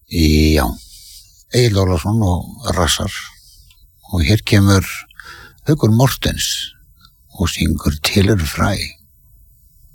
Já, Egill Ólafsson og Rassar og hér kemur Haukur Mortens og syngur Til eru fræ.